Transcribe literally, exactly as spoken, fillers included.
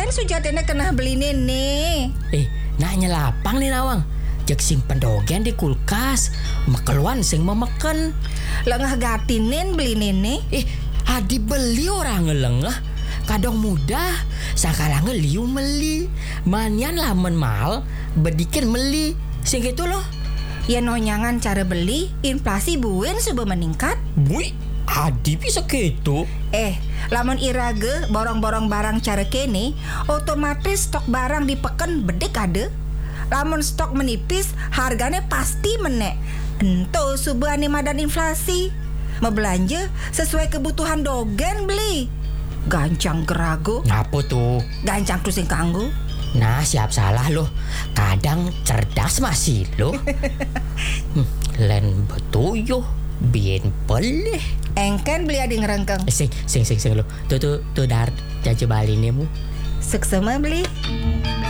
Kan sujatena kena beli nene. Eh, nanya lapang nih nawang. Jek simpen dogen di kulkas. Makeluan sing memeken. Lengah gatinin beli nene. Eh, adi beli orang ngelengah. Kadang mudah. Sakala ngeliu meli. Manian lamen mal. Bedikin meli. Sing gitu loh. Ya nonyangan cara beli, inflasi buen sudah meningkat. Bui, adi bisa gitu. Eh, lamun irage borong-borong barang cara kene, otomatis stok barang dipeken bedek ade. Lamun stok menipis, harganya pasti menek. Ento subane madan inflasi. Mau belanja sesuai kebutuhan dogen beli. Gancang gerago. Ngapa tuh? Gancang tuh sing kanggo. Nah, siap salah loh. Kadang cerdas masih loh. hmm, Len betuyuh, bien peleh. Engken beli ada ngerengkeng. Eh, sing, sing, sing, sing loh. Tuh, tuh, tuh dar, jaja balinnya mu. Seksema beli.